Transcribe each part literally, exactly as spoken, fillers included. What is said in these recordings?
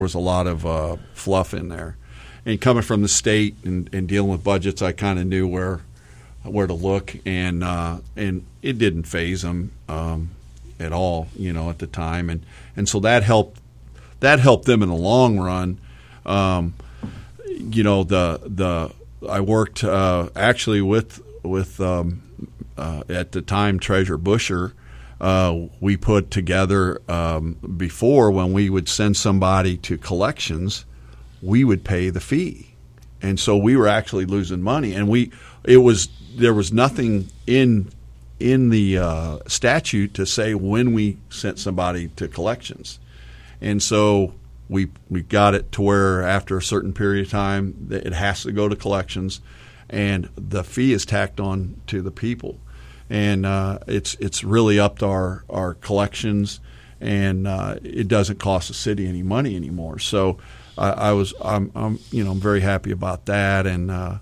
was a lot of uh, fluff in there. And coming from the state and, and dealing with budgets, I kind of knew where where to look, and uh, and it didn't faze them um, at all, you know, at the time, and and so that helped that helped them in the long run. Um, you know, the the I worked uh, actually with with um, uh, at the time Treasurer Busher. Uh, we put together um, before, when we would send somebody to collections, we would pay the fee, and so we were actually losing money. And we it was there was nothing in in the uh, statute to say when we sent somebody to collections, and so we we got it to where after a certain period of time it has to go to collections, and the fee is tacked on to the people. And uh, it's it's really up to our, our collections, and uh, it doesn't cost the city any money anymore. So I, I was I'm, I'm you know I'm very happy about that. And uh,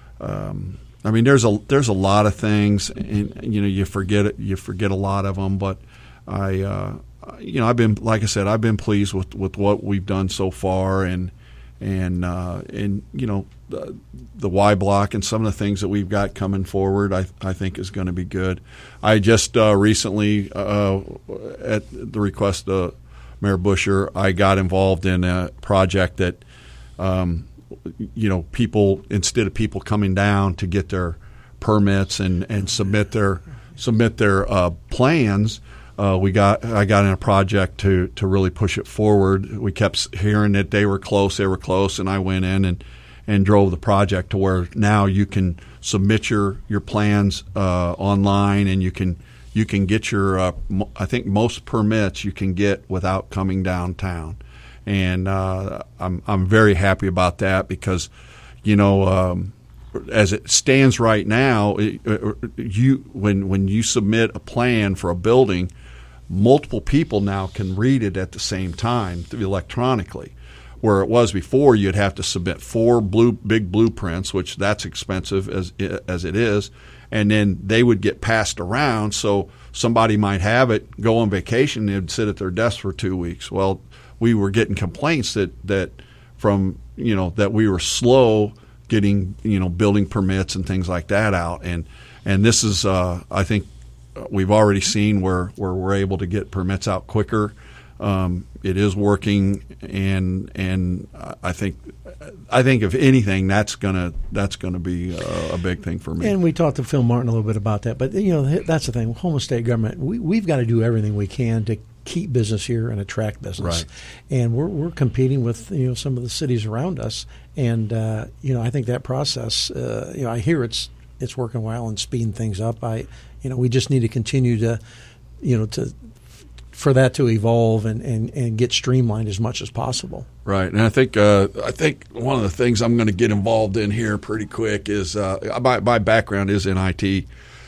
um, I mean there's a there's a lot of things, and you know you forget it, you forget a lot of them. But I uh, you know I've been like I said I've been pleased with, with what we've done so far, and and uh, and you know. The, the Y block and some of the things that we've got coming forward, I, I think is going to be good. I just uh, recently, uh, at the request of Mayor Busher, I got involved in a project that, um, you know, people instead of people coming down to get their permits and, and submit their submit their uh, plans. Uh, we got I got in a project to to really push it forward. We kept hearing that they were close, they were close, and I went in and. and drove the project to where now you can submit your, your plans uh, online, and you can you can get your uh, mo- I think most permits you can get without coming downtown, and uh, I'm I'm very happy about that because, you know, um, as it stands right now, it, you when when you submit a plan for a building, multiple people now can read it at the same time electronically. Where it was before, you'd have to submit four blue big blueprints, which that's expensive as as it is, and then they would get passed around. So somebody might have it, go on vacation, they'd sit at their desk for two weeks. Well, we were getting complaints that that from you know that we were slow getting you know building permits and things like that out, and and this is uh, I think we've already seen where where we're able to get permits out quicker. Um, it is working, and and I think I think if anything, that's gonna that's gonna be a, a big thing for me. And we talked to Phil Martin a little bit about that, but you know that's the thing. Home and state government, we we've got to do everything we can to keep business here and attract business. Right. And we're we're competing with you know some of the cities around us, and uh, you know I think that process, uh, you know, I hear it's it's working well and speeding things up. I you know we just need to continue to you know to. for that to evolve and, and, and get streamlined as much as possible. Right, and I think uh, I think one of the things I'm going to get involved in here pretty quick is uh, my, my background is in I T.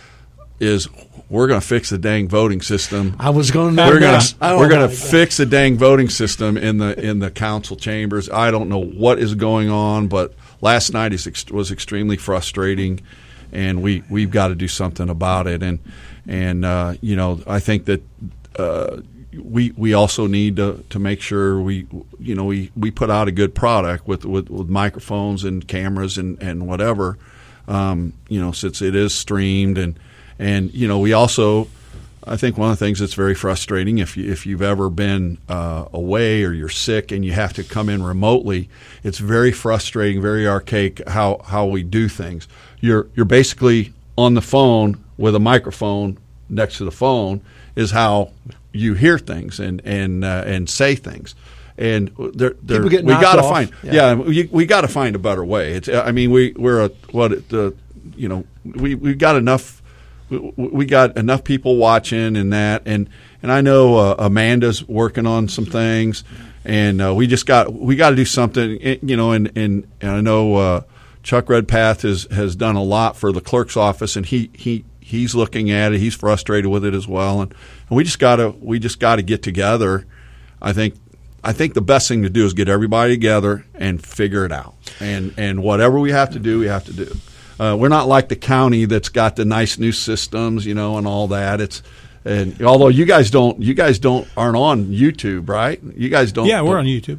Is we're going to fix the dang voting system. I was going to. We're going to we're going to fix the dang voting system in the in the council chambers. I don't know what is going on, but last night is ex- was extremely frustrating, and we we've got to do something about it. And and uh, you know I think that. Uh, we we also need to, to make sure we you know we, we put out a good product with with, with microphones and cameras and, and whatever um, you know since it is streamed and and you know we also I think one of the things that's very frustrating if you if you've ever been uh, away or you're sick and you have to come in remotely, it's very frustrating, very archaic how, how we do things. You're you're basically on the phone with a microphone next to the phone is how you hear things and and uh, and say things, and they're, they're, we got to find yeah, yeah we, we got to find a better way. It's I mean we we're a, what the you know we we got enough we, we got enough people watching and that and and I know uh, Amanda's working on some things, and uh, we just got we got to do something you know and and, and I know uh, Chuck Redpath has has done a lot for the clerk's office, and he he. He's looking at it. He's frustrated with it as well, and, and we just gotta we just gotta get together. I think I think the best thing to do is get everybody together and figure it out. And and whatever we have to do, we have to do. Uh, we're not like the county that's got the nice new systems, you know, and all that. It's and although you guys don't you guys don't aren't on YouTube, right? You guys don't. Yeah, we're don't, on YouTube.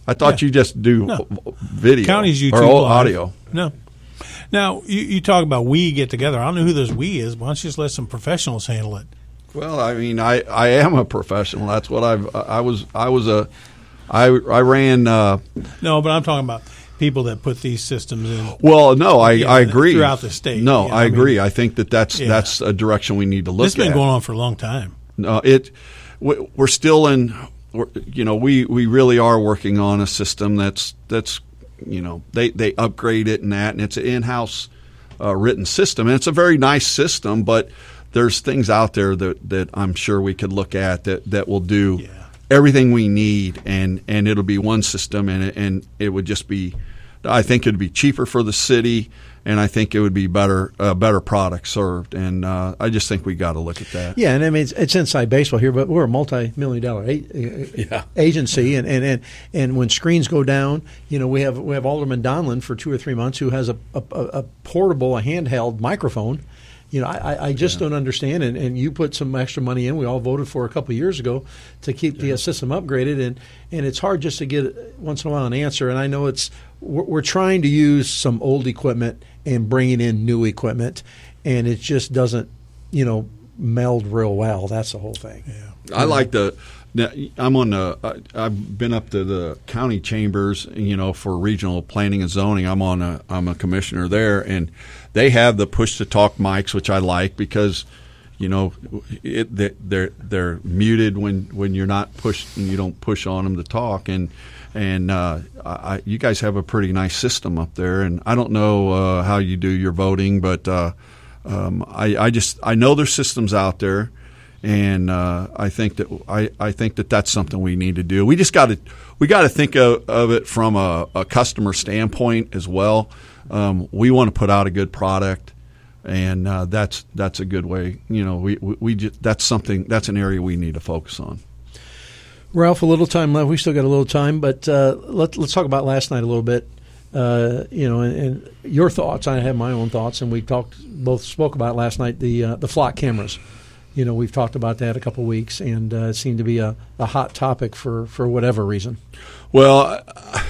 I thought Yeah. you just do No. video Counties YouTube or o- Live. audio. No. Now, you, you talk about we get together. I don't know who this we is. Why don't you just let some professionals handle it? Well, I mean, I, I am a professional. That's what I've. I was. I was a. I I ran. Uh, No, but I'm talking about people that put these systems in. well, no, I, Yeah, I agree. throughout the state, No, you know, I I mean- agree. I think that that's Yeah. that's a direction we need to look This has been at. going on for a long time. No, it. we- We're still in. We're, you know, we, we really are working on a system that's that's. You know, they they upgrade it and that, and it's an in-house uh, written system, and it's a very nice system. But there's things out there that, that I'm sure we could look at that, that will do Yeah. everything we need, and, and it'll be one system, and it, and it would just be. I think it'd be cheaper for the city, and I think it would be better uh, better product served, and uh, I just think we got to look at that. Yeah, and I mean it's, it's inside baseball here, but we're a multi-million dollar a, Yeah. agency, and, and, and, and when screens go down, you know we have we have Alderman Donlin for two or three months who has a a, a portable, a handheld microphone. You know, I, I just Yeah. don't understand, and, and you put some extra money in. We all voted for a couple of years ago to keep the uh, system upgraded, and, and it's hard just to get once in a while an answer. And I know it's we're, we're trying to use some old equipment and bringing in new equipment, and it just doesn't, you know, meld real well. That's the whole thing. Yeah. I like the. now, I'm on the. I- I've been up to the county chambers, you know, for regional planning and zoning. I'm on a. I'm a commissioner there, and they have the push to talk mics, which I like because, you know, it, they're they're muted when, when you're not pushed and you don't push on them to talk, and and uh, I, you guys have a pretty nice system up there, and I don't know uh, how you do your voting, but uh, um, I, I just I know there's systems out there. And uh, I think that I, I think that that's something we need to do. We just got to we got to think of, of it from a, a customer standpoint as well. Um, we want to put out a good product, and uh, that's that's a good way. You know, we we, we just, that's something that's an area we need to focus on. Ralph, a little time left. We still got a little time, but uh, let, let's talk about last night a little bit. Uh, you know, and, and your thoughts. I have my own thoughts, and we talked both spoke about last night the uh, the flock cameras. You know, we've talked about that a couple of weeks, and uh, it seemed to be a, a hot topic for, for whatever reason. Well,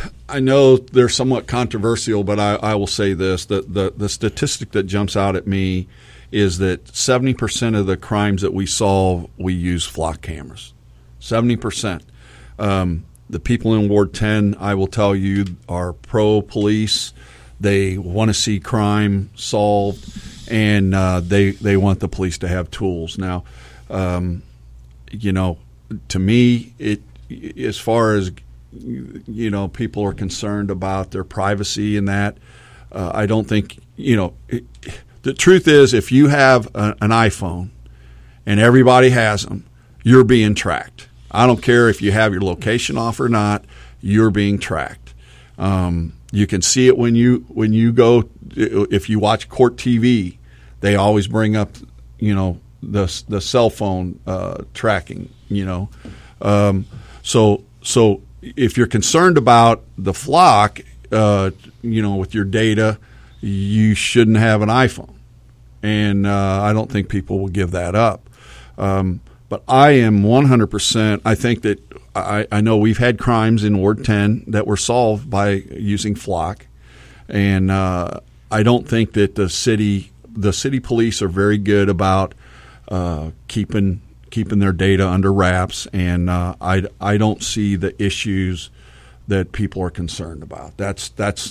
I know they're somewhat controversial, but I, I will say this: that the, the statistic that jumps out at me is that seventy percent of the crimes that we solve, we use flock cameras. seventy percent. Um, the people in Ward ten, I will tell you, are pro-police. They want to see crime solved, and uh, they they want the police to have tools. Now, um, you know, to me, it as far as you know, people are concerned about their privacy and that. Uh, I don't think you know. It, the truth is, if you have a, an iPhone and everybody has them, you're being tracked. I don't care if you have your location off or not. You're being tracked. Um, you can see it when you when you go if you watch court T V. They always bring up, you know, the the cell phone uh, tracking. You know, um, so so if you're concerned about the flock, uh, you know, with your data, you shouldn't have an iPhone, and uh, I don't think people will give that up. Um, but I am one hundred percent. I think that. I, I know we've had crimes in Ward ten that were solved by using flock, and uh, I don't think that the city the city police are very good about uh, keeping keeping their data under wraps, and uh, I, I don't see the issues that people are concerned about. That's that's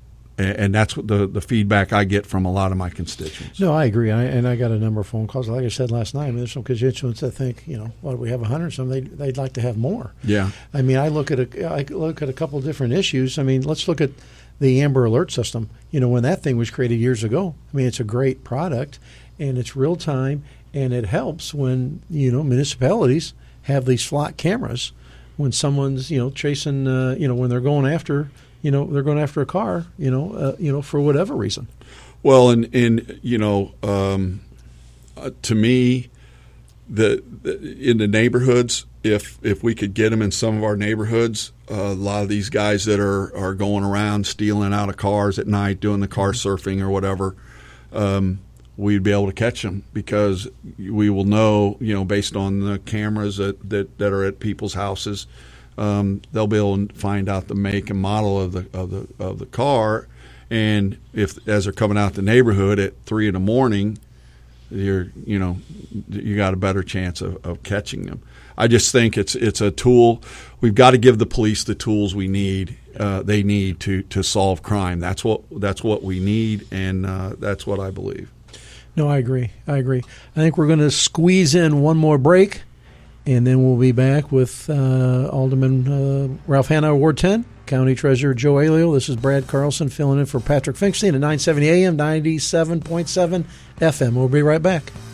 and that's what the, the feedback I get from a lot of my constituents. No, I agree, I, and I got a number of phone calls. Like I said last night, I mean, there's some constituents that think, you know, well, we have a hundred, some they they'd like to have more. Yeah, I mean, I look at a I look at a couple of different issues. I mean, let's look at the Amber Alert system. You know, when that thing was created years ago, I mean, it's a great product, and it's real time, and it helps when you know municipalities have these flock cameras when someone's you know chasing, uh, you know, when they're going after. You know, they're going after a car, you know, uh, you know, for whatever reason. Well, and, and you know, um, uh, to me, the, the in the neighborhoods, if if we could get them in some of our neighborhoods, uh, a lot of these guys that are, are going around stealing out of cars at night, doing the car surfing or whatever, um, we'd be able to catch them because we will know, you know, based on the cameras that, that, that are at people's houses, um, they'll be able to find out the make and model of the of the of the car, and if as they're coming out the neighborhood at three in the morning, you're you know you got a better chance of, of catching them. I just think it's it's a tool. We've got to give the police the tools we need. Uh, they need to, to solve crime. That's what that's what we need, and uh, that's what I believe. No, I agree. I agree. I think we're going to squeeze in one more break, and then we'll be back with uh, Alderman uh, Ralph Hanna, Ward ten, County Treasurer Joe Aliel. This is Brad Carlson filling in for Patrick Finkelstein at nine seventy A M, ninety-seven point seven F M. We'll be right back.